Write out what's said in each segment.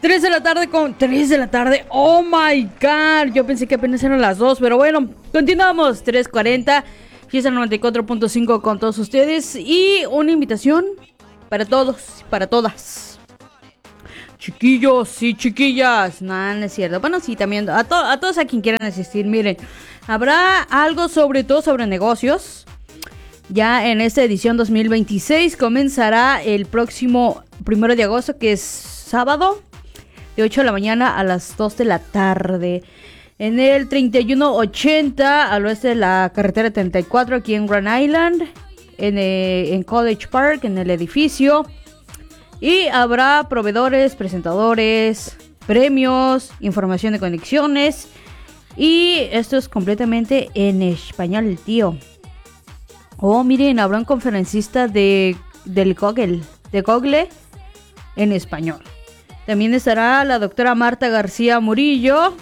3 de la tarde con 3 de la tarde. Oh my god. Yo pensé que apenas eran las 2, pero bueno, continuamos. 3:40. Fiesta 94.5 con todos ustedes. Y una invitación para todos, para todas. Chiquillos y chiquillas. No, no es cierto. Bueno, sí, también a todos a quien quieran asistir. Miren, habrá algo sobre todo sobre negocios. Ya en esta edición 2026 comenzará el próximo 1 de agosto, que es sábado, de 8 de la mañana a las 2 de la tarde. En el 3180 al oeste de la carretera 34, aquí en Grand Island, en College Park, en el edificio. Y habrá proveedores, presentadores, premios, información de conexiones. Y esto es completamente en español, tío. Oh, miren, habrá un conferencista del Google en español. También estará la doctora Marta García Murillo,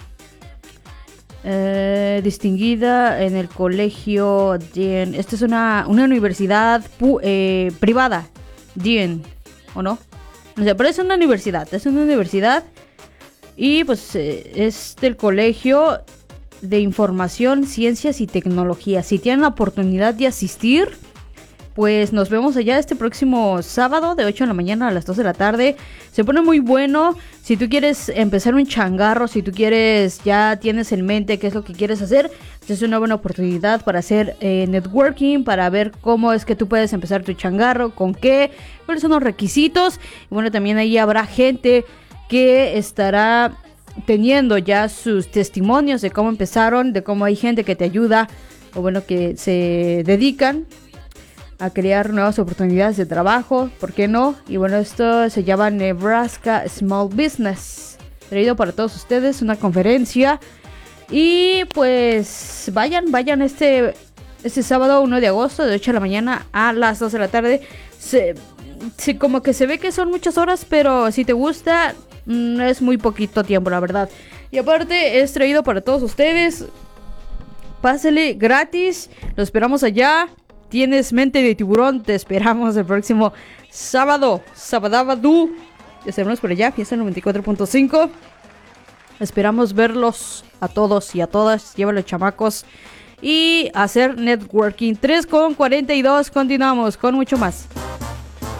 distinguida en el colegio Dean. Esta es una universidad privada, Dean, ¿o no? O sea, pero es una universidad y pues es del colegio de Información, Ciencias y Tecnología. Si tienen la oportunidad de asistir, pues nos vemos allá este próximo sábado de 8 de la mañana a las 2 de la tarde. Se pone muy bueno. Si tú quieres empezar un changarro, si tú quieres, ya tienes en mente qué es lo que quieres hacer, es una buena oportunidad para hacer networking, para ver cómo es que tú puedes empezar tu changarro, con qué, cuáles son los requisitos. Y bueno, también ahí habrá gente que estará teniendo ya sus testimonios de cómo empezaron, de cómo hay gente que te ayuda, o bueno, que se dedican a crear nuevas oportunidades de trabajo, ¿por qué no? Y bueno, esto se llama Nebraska Small Business, traído para todos ustedes, una conferencia. Y pues vayan este sábado 1 de agosto de 8 de la mañana a las 2 de la tarde. Como que se ve que son muchas horas, pero si te gusta, es muy poquito tiempo, la verdad. Y aparte es traído para todos ustedes. Pásele gratis, lo esperamos allá. Tienes mente de tiburón, te esperamos el próximo sábado. Sabadabadú. Estaremos por allá, fiesta 94.5. Esperamos verlos a todos y a todas. Llévalos, chamacos. Y hacer networking. 3:42. Continuamos con mucho más.